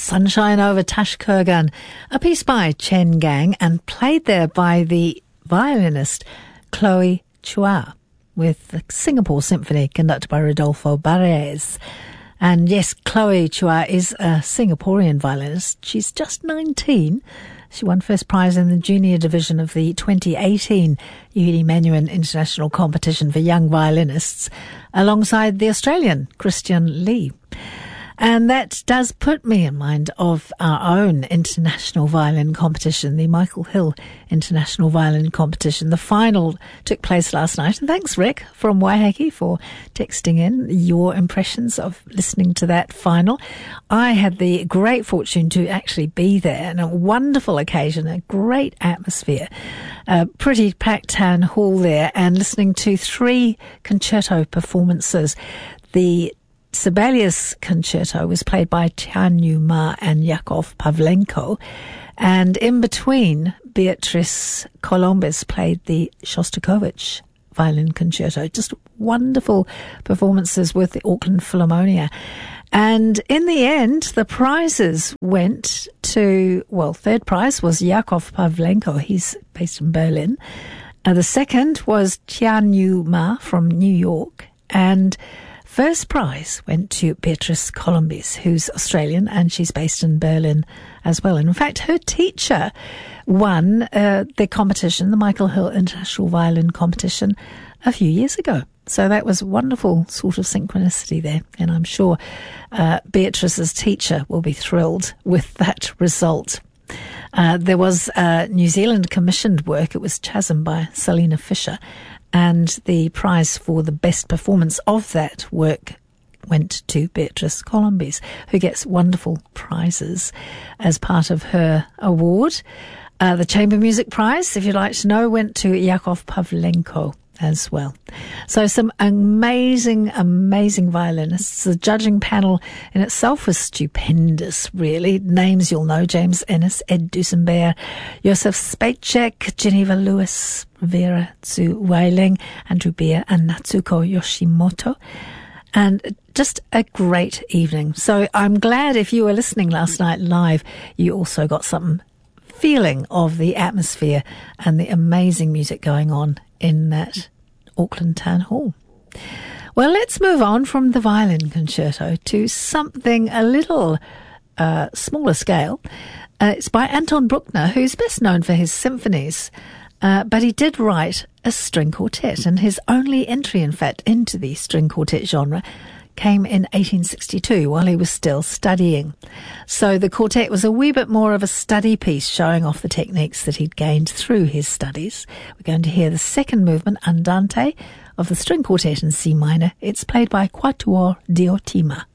Sunshine over Tashkurgan, a piece by Chen Gang and played there by the violinist Chloe Chua with the Singapore Symphony conducted by Rodolfo Barres. And yes, Chloe Chua is a Singaporean violinist. She's just 19. She won first prize in the junior division of the 2018 Yehudi Menuhin International Competition for Young Violinists alongside the Australian Christian Lee. And that does put me in mind of our own international violin competition, the Michael Hill International Violin Competition. The final took place last night. And thanks, Rick, from Waiheke, for texting in your impressions of listening to that final. I had the great fortune to actually be there, and a wonderful occasion, a great atmosphere, a pretty packed town hall there, and listening to 3 concerto performances. The Sibelius concerto was played by Tianyu Ma and Yakov Pavlenko, and in between, Beatrice Colombis played the Shostakovich violin concerto. Just wonderful performances with the Auckland Philharmonia. And in the end, the prizes went to, well, third prize was Yakov Pavlenko. He's based in Berlin. The second was Tianyu Ma from New York. And first prize went to Beatrice Colombis, who's Australian, and she's based in Berlin as well. And in fact, her teacher won the competition, the Michael Hill International Violin Competition, a few years ago. So that was wonderful sort of synchronicity there. And I'm sure Beatrice's teacher will be thrilled with that result. There was New Zealand commissioned work. It was Chasm by Selina Fisher. And the prize for the best performance of that work went to Beatrice Colombis, who gets wonderful prizes as part of her award. The Chamber Music Prize, if you'd like to know, went to Yakov Pavlenko as well. So some amazing, amazing violinists. The judging panel in itself was stupendous, really. Names you'll know: James Ennis, Ed Dusenbeer, Josef Spacek, Geneva Lewis, Vera Tzu Weiling, Andrew Beer, and Natsuko Yoshimoto. And just a great evening. So I'm glad if you were listening last night live, you also got some feeling of the atmosphere and the amazing music going on in that Auckland Town Hall. Well, let's move on from the violin concerto to something a little smaller scale. It's by Anton Bruckner, who's best known for his symphonies, but he did write a string quartet, and his only entry, in fact, into the string quartet genre came in 1862 while he was still studying. So the quartet was a wee bit more of a study piece, showing off the techniques that he'd gained through his studies. We're going to hear the second movement, Andante, of the string quartet in C minor. It's played by Quatuor Diotima.